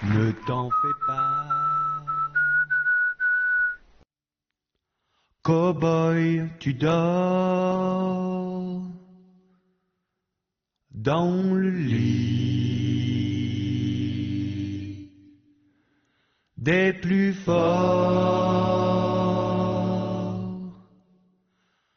Ne t'en fais pas. Cow-boy, tu dors dans le lit des plus forts.